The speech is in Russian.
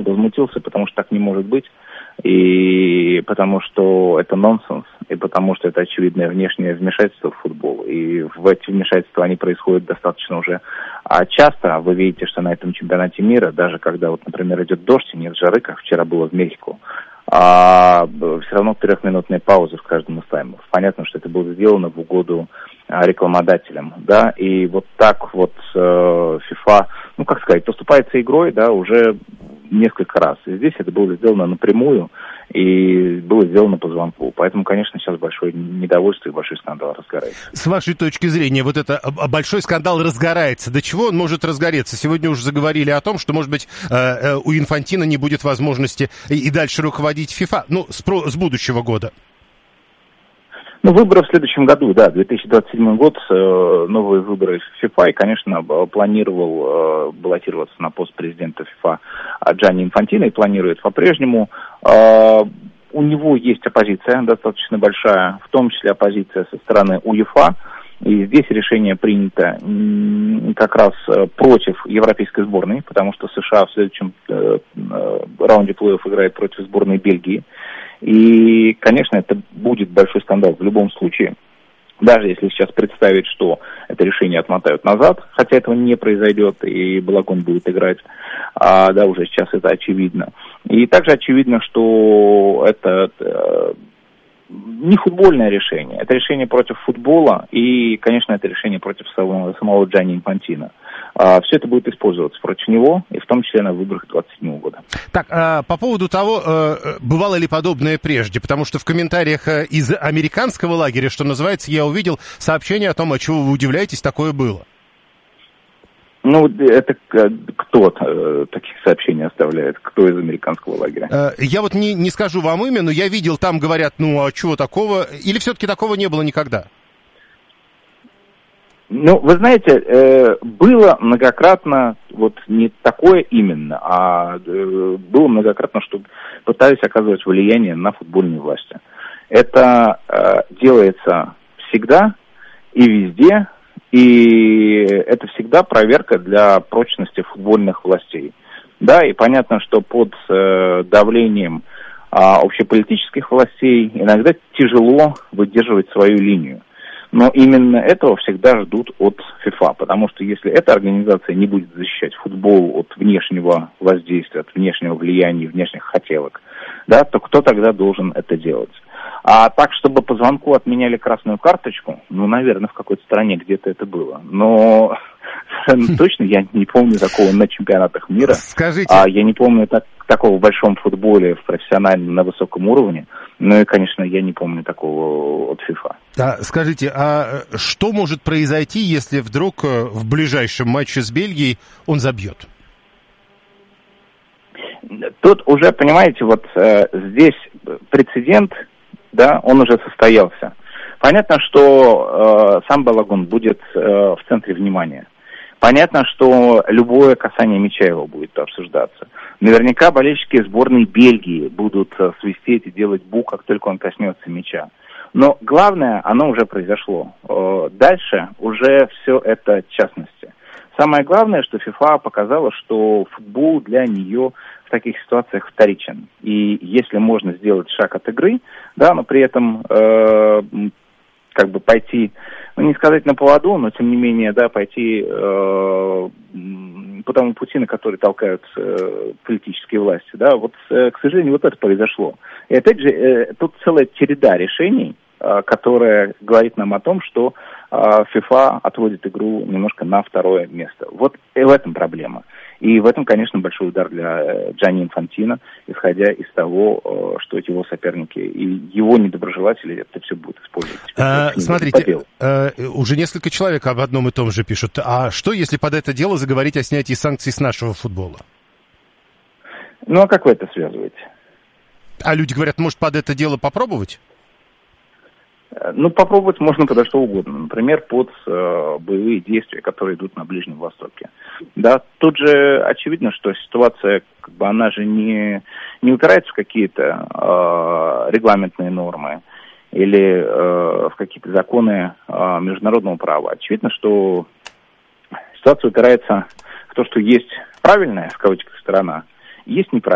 возмутился, потому что так не может быть, и потому что это нонсенс, и потому что это очевидное внешнее вмешательство в футбол. И в эти вмешательства они происходят достаточно уже часто. Вы видите, что на этом чемпионате мира, даже когда, вот, например, идет дождь и нет жары, как вчера было в Мехико, все равно 3-минутные паузы в каждом из таймов. Понятно, что это было сделано в угоду рекламодателям, да, и вот так вот FIFA, ну, как сказать, поступается игрой, да, уже несколько раз. И здесь это было сделано напрямую и было сделано по звонку. Поэтому, конечно, сейчас большое недовольство и большой скандал разгорается. С вашей точки зрения, вот это большой скандал разгорается. До чего он может разгореться? Сегодня уже заговорили о том, что, может быть, у Инфантино не будет возможности и дальше руководить FIFA, ну, с будущего года. Ну, выборы в следующем году, да, 2027 год, новые выборы ФИФА, и, конечно, планировал баллотироваться на пост президента ФИФА Джанни Инфантино, и планирует по-прежнему. У него есть оппозиция достаточно большая, в том числе оппозиция со стороны УЕФА, и здесь решение принято как раз против европейской сборной, потому что США в следующем раунде плей-офф играет против сборной Бельгии. И, конечно, это будет большой скандал в любом случае, даже если сейчас представить, что это решение отмотают назад, хотя этого не произойдет, и Балагон будет играть, да, уже сейчас это очевидно. И также очевидно, что это не футбольное решение, это решение против футбола, и, конечно, это решение против самого Джанни Инфантино. Все это будет использоваться против него, и в том числе на выборах 2027 года. Так, по поводу того, бывало ли подобное прежде, потому что в комментариях из американского лагеря, что называется, я увидел сообщение о том, а чего вы удивляетесь, такое было. Ну, это кто таких сообщений оставляет? Кто из американского лагеря? Я вот не скажу вам имя, но я видел, там говорят, ну, а чего такого? Или все-таки такого не было никогда? Ну, вы знаете, было многократно, вот не такое именно, а было многократно, что пытались оказывать влияние на футбольные власти. Это делается всегда и везде, и это всегда проверка для прочности футбольных властей. Да, и понятно, что под давлением общеполитических властей иногда тяжело выдерживать свою линию. Но именно этого всегда ждут от ФИФА, потому что если эта организация не будет защищать футбол от внешнего воздействия, от внешнего влияния, внешних хотелок, да, то кто тогда должен это делать? А так, чтобы по звонку отменяли красную карточку, ну, наверное, в какой-то стране где-то это было. Но точно я не помню такого на чемпионатах мира. Скажите... Я не помню такого в большом футболе, в профессиональном, на высоком уровне. Ну и, конечно, я не помню такого от ФИФА. Скажите, а что может произойти, если вдруг в ближайшем матче с Бельгией он забьет? Тут уже, понимаете, вот здесь прецедент, да, он уже состоялся. Понятно, что сам Балагон будет в центре внимания. Понятно, что любое касание мяча его будет обсуждаться. Наверняка болельщики сборной Бельгии будут свистеть и делать бу, как только он коснется мяча. Но главное, оно уже произошло. Дальше уже все это частности. Самое главное, что ФИФА показала, что футбол для нее в таких ситуациях вторичен. И если можно сделать шаг от игры, да, но при этом как бы пойти, ну не сказать на поводу, но тем не менее, да, пойти по тому пути, на который толкают политические власти, да, вот, к сожалению, вот это произошло. И опять же, тут целая череда решений, которая говорит нам о том, что ФИФА отводит игру немножко на второе место. Вот и в этом проблема. И в этом, конечно, большой удар для Джанни Инфантино, исходя из того, что его соперники и его недоброжелатели это все будут использовать. Смотрите, уже несколько человек об одном и том же пишут. А что, если под это дело заговорить о снятии санкций с нашего футбола? Ну, а как вы это связываете? А люди говорят, может, под это дело попробовать? Ну, попробовать можно подо что угодно. Например, под боевые действия, которые идут на Ближнем Востоке. Да, тут же очевидно, что ситуация, как бы, она же не упирается в какие-то регламентные нормы или в какие-то законы международного права. Очевидно, что ситуация упирается в то, что есть правильная, в кавычках, сторона, есть неправильная.